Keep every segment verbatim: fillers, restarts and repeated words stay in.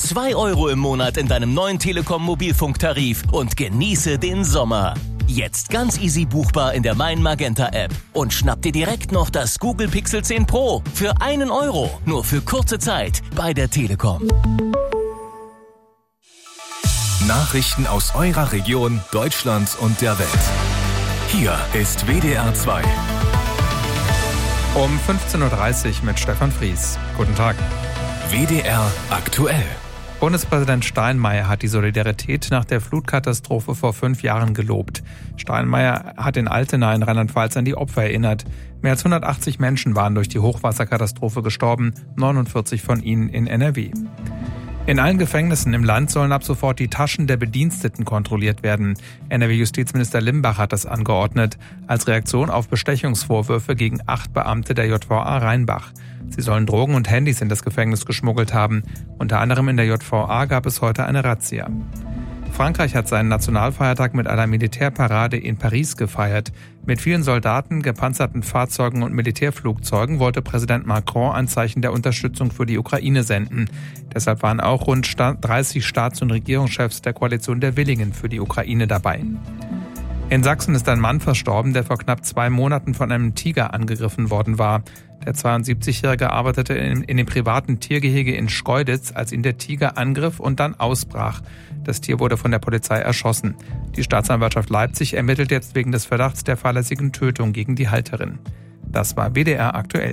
zwei Euro im Monat in deinem neuen Telekom-Mobilfunktarif und genieße den Sommer. Jetzt ganz easy buchbar in der Mein Magenta App. Und schnapp dir direkt noch das Google Pixel zehn Pro für einen Euro. Nur für kurze Zeit bei der Telekom. Nachrichten aus eurer Region, Deutschland und der Welt. Hier ist W D R zwei. Um fünfzehn Uhr dreißig mit Stefan Fries. Guten Tag. W D R aktuell. Bundespräsident Steinmeier hat die Solidarität nach der Flutkatastrophe vor fünf Jahren gelobt. Steinmeier hat in Altena in Rheinland-Pfalz an die Opfer erinnert. Mehr als hundertachtzig Menschen waren durch die Hochwasserkatastrophe gestorben, neunundvierzig von ihnen in N R W. In allen Gefängnissen im Land sollen ab sofort die Taschen der Bediensteten kontrolliert werden. N R W-Justizminister Limbach hat das angeordnet, als Reaktion auf Bestechungsvorwürfe gegen acht Beamte der J V A Rheinbach. Sie sollen Drogen und Handys in das Gefängnis geschmuggelt haben. Unter anderem in der J V A gab es heute eine Razzia. Frankreich hat seinen Nationalfeiertag mit einer Militärparade in Paris gefeiert. Mit vielen Soldaten, gepanzerten Fahrzeugen und Militärflugzeugen wollte Präsident Macron ein Zeichen der Unterstützung für die Ukraine senden. Deshalb waren auch rund dreißig Staats- und Regierungschefs der Koalition der Willigen für die Ukraine dabei. In Sachsen ist ein Mann verstorben, der vor knapp zwei Monaten von einem Tiger angegriffen worden war. Der zweiundsiebzigjährige arbeitete in, in dem privaten Tiergehege in Schkeuditz, als ihn der Tiger angriff und dann ausbrach. Das Tier wurde von der Polizei erschossen. Die Staatsanwaltschaft Leipzig ermittelt jetzt wegen des Verdachts der fahrlässigen Tötung gegen die Halterin. Das war W D R aktuell.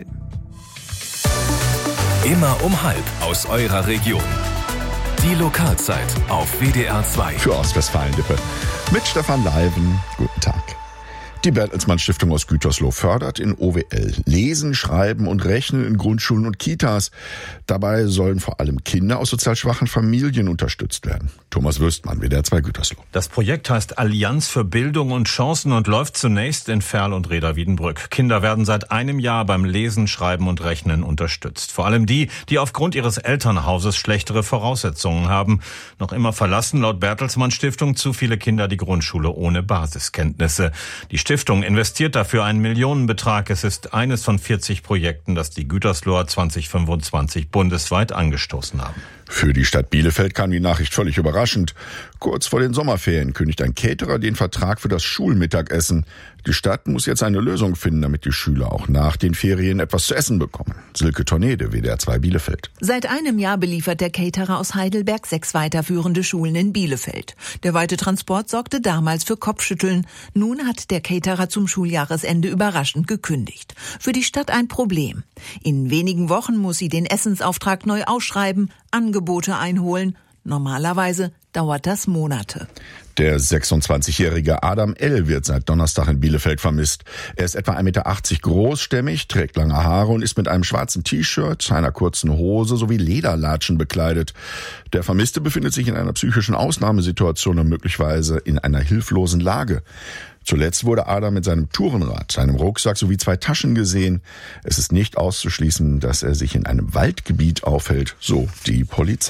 Immer um halb aus eurer Region. Die Lokalzeit auf W D R zwei. Für Ostwestfalen-Lippe. Mit Stefan Leiven. Guten Tag. Die Bertelsmann Stiftung aus Gütersloh fördert in O W L Lesen, Schreiben und Rechnen in Grundschulen und Kitas. Dabei sollen vor allem Kinder aus sozial schwachen Familien unterstützt werden. Thomas Wüstmann, W D R zwei Gütersloh. Das Projekt heißt Allianz für Bildung und Chancen und läuft zunächst in Verl und Reda-Wiedenbrück. Kinder werden seit einem Jahr beim Lesen, Schreiben und Rechnen unterstützt. Vor allem die, die aufgrund ihres Elternhauses schlechtere Voraussetzungen haben. Noch immer verlassen laut Bertelsmann Stiftung zu viele Kinder die Grundschule ohne Basiskenntnisse. Die Stiftung investiert dafür einen Millionenbetrag. Es ist eines von vierzig Projekten, das die Gütersloher zwanzig fünfundzwanzig bundesweit angestoßen haben. Für die Stadt Bielefeld kam die Nachricht völlig überraschend. Kurz vor den Sommerferien kündigt ein Caterer den Vertrag für das Schulmittagessen. Die Stadt muss jetzt eine Lösung finden, damit die Schüler auch nach den Ferien etwas zu essen bekommen. Silke Tornede, W D R zwei Bielefeld. Seit einem Jahr beliefert der Caterer aus Heidelberg sechs weiterführende Schulen in Bielefeld. Der weite Transport sorgte damals für Kopfschütteln. Nun hat der Caterer zum Schuljahresende überraschend gekündigt. Für die Stadt ein Problem. In wenigen Wochen muss sie den Essensauftrag neu ausschreiben, Angebote einholen. Normalerweise dauert das Monate. Der sechsundzwanzigjährige Adam L. wird seit Donnerstag in Bielefeld vermisst. Er ist etwa ein Meter achtzig großstämmig, trägt lange Haare und ist mit einem schwarzen T-Shirt, einer kurzen Hose sowie Lederlatschen bekleidet. Der Vermisste befindet sich in einer psychischen Ausnahmesituation und möglicherweise in einer hilflosen Lage. Zuletzt wurde Adam mit seinem Tourenrad, seinem Rucksack sowie zwei Taschen gesehen. Es ist nicht auszuschließen, dass er sich in einem Waldgebiet aufhält, so die Polizei.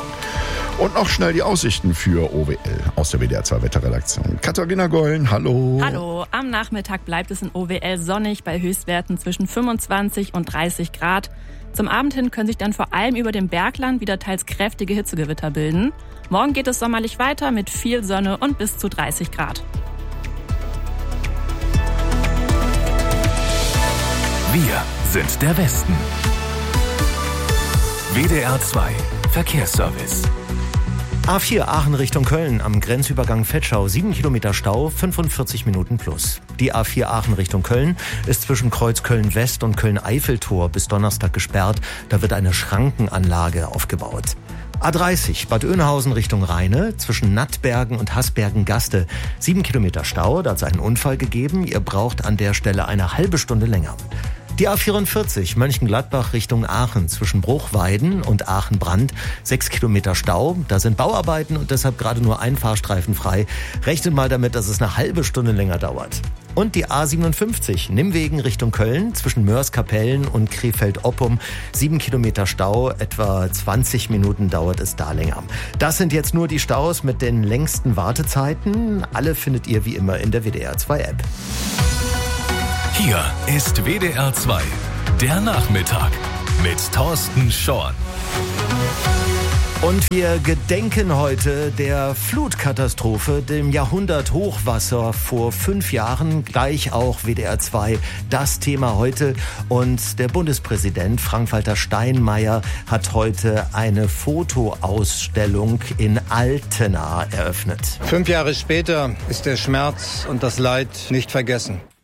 Und noch schnell die Aussichten für O W L aus der W D R zwei Wetterredaktion. Katharina Gollen, hallo. Hallo, am Nachmittag bleibt es in O W L sonnig bei Höchstwerten zwischen fünfundzwanzig und dreißig Grad. Zum Abend hin können sich dann vor allem über dem Bergland wieder teils kräftige Hitzegewitter bilden. Morgen geht es sommerlich weiter mit viel Sonne und bis zu dreißig Grad. Wir sind der Westen. W D R zwei Verkehrsservice. A vier Aachen Richtung Köln am Grenzübergang Vetschau, sieben Kilometer Stau, fünfundvierzig Minuten plus. Die A vier Aachen Richtung Köln ist zwischen Kreuz Köln-West und Köln-Eiffeltor bis Donnerstag gesperrt. Da wird eine Schrankenanlage aufgebaut. A dreißig Bad Oeynhausen Richtung Rheine, zwischen Nattbergen und Hasbergen-Gaste. Sieben Kilometer Stau, da hat es einen Unfall gegeben. Ihr braucht an der Stelle eine halbe Stunde länger. Die A vierundvierzig Mönchengladbach Richtung Aachen zwischen Bruchweiden und Aachen-Brand. Sechs Kilometer Stau. Da sind Bauarbeiten und deshalb gerade nur ein Fahrstreifen frei. Rechnet mal damit, dass es eine halbe Stunde länger dauert. Und die A siebenundfünfzig Nimmwegen Richtung Köln zwischen Mörs-Kapellen und Krefeld-Oppum. Sieben Kilometer Stau, etwa zwanzig Minuten dauert es da länger. Das sind jetzt nur die Staus mit den längsten Wartezeiten. Alle findet ihr wie immer in der W D R zwei App. Hier ist W D R zwei, der Nachmittag mit Thorsten Schorn. Und wir gedenken heute der Flutkatastrophe, dem Jahrhunderthochwasser vor fünf Jahren, gleich auch W D R zwei, das Thema heute. Und der Bundespräsident Frank-Walter Steinmeier hat heute eine Fotoausstellung in Altena eröffnet. Fünf Jahre später ist der Schmerz und das Leid nicht vergessen.